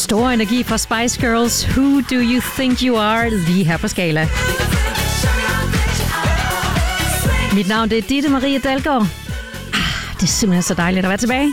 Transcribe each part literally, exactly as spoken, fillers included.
Stor energi fra Spice Girls. Who do you think you are? Lige her på Skala. Mit navn det er Ditte Marie Dalgaard. Ah, det er simpelthen så dejligt at være tilbage.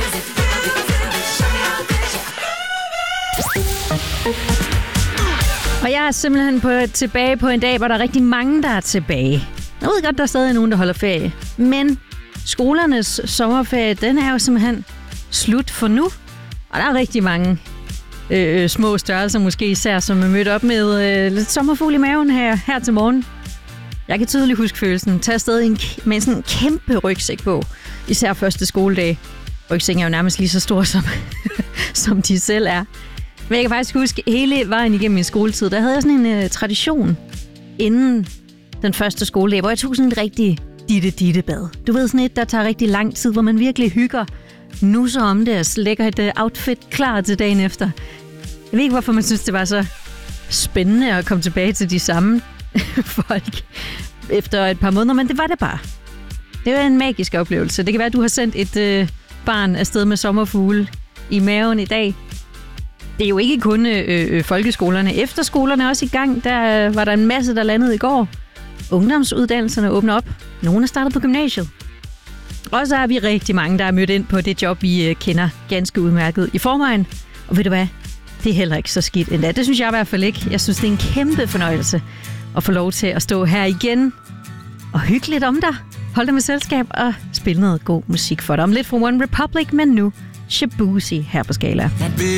Og jeg er simpelthen på, tilbage på en dag, hvor der er rigtig mange, der er tilbage. Jeg ved godt, der er stadig nogen, der holder ferie. Men skolernes sommerferie, den er jo simpelthen slut for nu. Og der er rigtig mange øh, små størrelser, måske især, som er mødt op med øh, lidt sommerfugl i maven her, her til morgen. Jeg kan tydeligt huske følelsen. Tag afsted en, med sådan en kæmpe rygsæk på. Især første skoledag. Rygsækken er jo nærmest lige så stor, som, som de selv er. Men jeg kan faktisk huske, hele vejen igennem min skoletid, der havde jeg sådan en uh, tradition inden den første skoledag, hvor jeg tog sådan et rigtig ditte-ditte-bad. Du ved, sådan et, der tager rigtig lang tid, hvor man virkelig hygger, nusser om det og lægger et uh, outfit klar til dagen efter. Jeg ved ikke, hvorfor man synes, det var så spændende at komme tilbage til de samme folk efter et par måneder, men det var det bare. Det var en magisk oplevelse. Det kan være, at du har sendt et øh, barn afsted med sommerfugle i maven i dag. Det er jo ikke kun øh, folkeskolerne. Efterskolerne er også i gang. Der var der en masse, der landede i går. Ungdomsuddannelserne åbner op. Nogle er startet på gymnasiet. Og så er vi rigtig mange, der er mødt ind på det job, vi øh, kender ganske udmærket i forvejen. Og ved du hvad? Det er heller ikke så skidt endda. Det synes jeg i hvert fald ikke. Jeg synes, det er en kæmpe fornøjelse at få lov til at stå her igen og hygge lidt om dig. Hold dig med selskab og spille noget god musik for dig. Om lidt fra One Republic, men nu Shaboozey her på Skala.